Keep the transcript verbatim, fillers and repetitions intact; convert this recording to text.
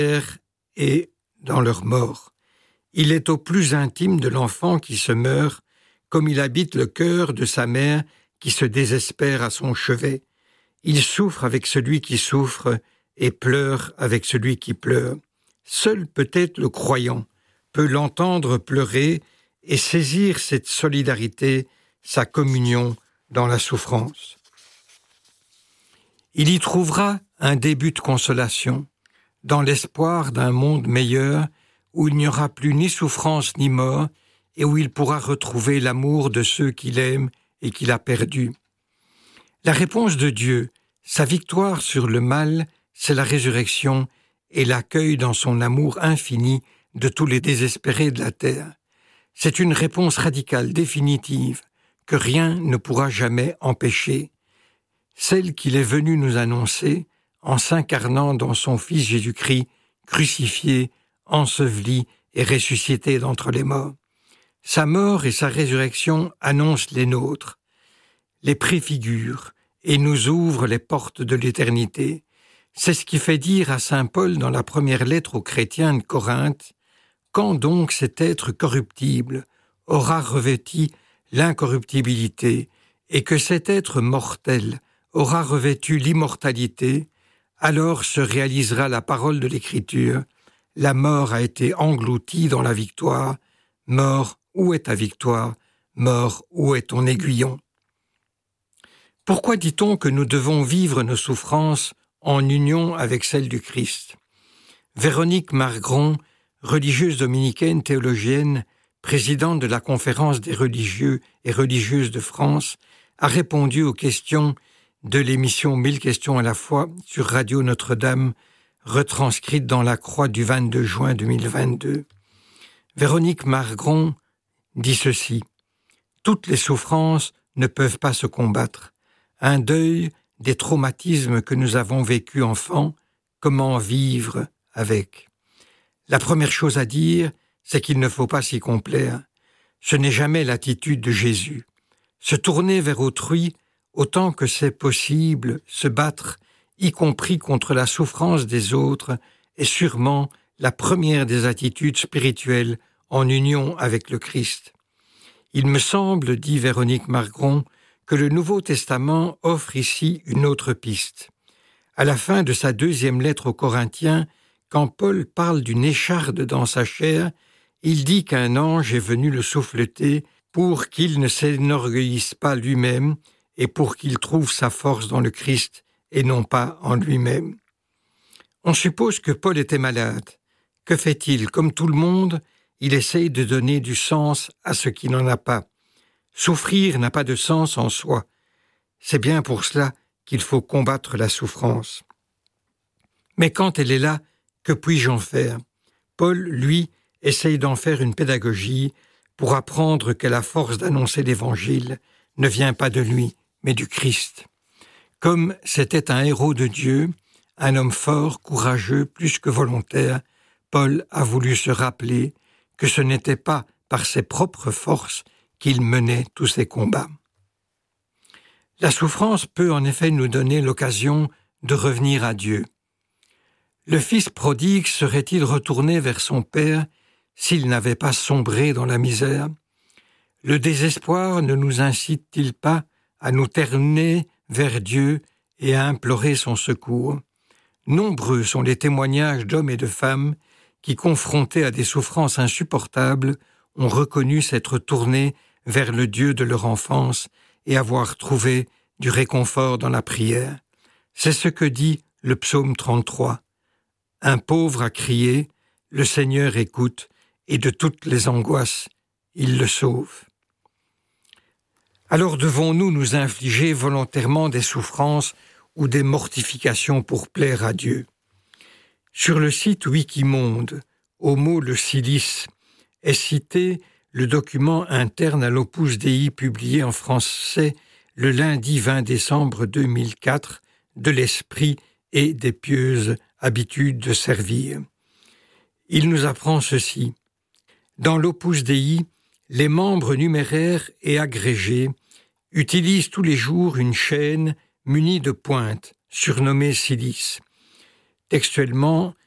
et dans leur mort. Il est au plus intime de l'enfant qui se meurt, comme il habite le cœur de sa mère qui se désespère à son chevet. Il souffre avec celui qui souffre et pleure avec celui qui pleure. Seul peut-être le croyant peut l'entendre pleurer et saisir cette solidarité, sa communion dans la souffrance. Il y trouvera un début de consolation, dans l'espoir d'un monde meilleur où il n'y aura plus ni souffrance ni mort et où il pourra retrouver l'amour de ceux qu'il aime et qu'il a perdus. La réponse de Dieu, sa victoire sur le mal, c'est la résurrection et l'accueil dans son amour infini de tous les désespérés de la terre. C'est une réponse radicale, définitive, que rien ne pourra jamais empêcher. Celle qu'il est venu nous annoncer en s'incarnant dans son Fils Jésus-Christ, crucifié, enseveli et ressuscité d'entre les morts. Sa mort et sa résurrection annoncent les nôtres, les préfigurent et nous ouvrent les portes de l'éternité. C'est ce qui fait dire à saint Paul dans la première lettre aux chrétiens de Corinthe « Quand donc cet être corruptible aura revêti l'incorruptibilité et que cet être mortel aura revêtu l'immortalité, alors se réalisera la parole de l'Écriture. La mort a été engloutie dans la victoire. Mort, où est ta victoire? Mort, où est ton aiguillon? » Pourquoi dit-on que nous devons vivre nos souffrances en union avec celles du Christ? Véronique Margron, religieuse dominicaine théologienne, présidente de la Conférence des religieux et religieuses de France, a répondu aux questions de l'émission Mille questions à la fois sur Radio Notre-Dame, retranscrite dans la Croix du vingt-deux juin deux mille vingt-deux. Véronique Margron dit ceci: « Toutes les souffrances ne peuvent pas se combattre. Un deuil des traumatismes que nous avons vécus enfants, comment vivre avec? La première chose à dire, c'est qu'il ne faut pas s'y complaire. Ce n'est jamais l'attitude de Jésus. Se tourner vers autrui, autant que c'est possible, se battre, y compris contre la souffrance des autres, est sûrement la première des attitudes spirituelles en union avec le Christ. Il me semble, dit Véronique Margron, que le Nouveau Testament offre ici une autre piste. À la fin de sa deuxième lettre aux Corinthiens, quand Paul parle d'une écharde dans sa chair, il dit qu'un ange est venu le souffleter pour qu'il ne s'enorgueillisse pas lui-même et pour qu'il trouve sa force dans le Christ et non pas en lui-même. On suppose que Paul était malade. Que fait-il? Comme tout le monde, il essaye de donner du sens à ce qui n'en a pas. Souffrir n'a pas de sens en soi. C'est bien pour cela qu'il faut combattre la souffrance. Mais quand elle est là, que puis-je en faire? Paul, lui, essaye d'en faire une pédagogie pour apprendre que la force d'annoncer l'Évangile ne vient pas de lui, mais du Christ. Comme c'était un héros de Dieu, un homme fort, courageux, plus que volontaire, Paul a voulu se rappeler que ce n'était pas par ses propres forces qu'il menait tous ses combats. La souffrance peut en effet nous donner l'occasion de revenir à Dieu. Le fils prodigue serait-il retourné vers son père s'il n'avait pas sombré dans la misère? Le désespoir ne nous incite-t-il pas à nous tourner vers Dieu et à implorer son secours? Nombreux sont les témoignages d'hommes et de femmes qui, confrontés à des souffrances insupportables, ont reconnu s'être tournés vers le Dieu de leur enfance et avoir trouvé du réconfort dans la prière. C'est ce que dit le psaume trente-trois. Un pauvre a crié, le Seigneur écoute, et de toutes les angoisses, il le sauve. Alors devons-nous nous infliger volontairement des souffrances ou des mortifications pour plaire à Dieu? Sur le site Wikimonde, au mot le silice, est cité le document interne à l'Opus Dei publié en français le lundi vingt décembre deux mille quatre de l'esprit et des pieuses habitudes de servir. Il nous apprend ceci. Dans l'Opus Dei, les membres numéraires et agrégés utilisent tous les jours une chaîne munie de pointes, surnommée silice. Textuellement,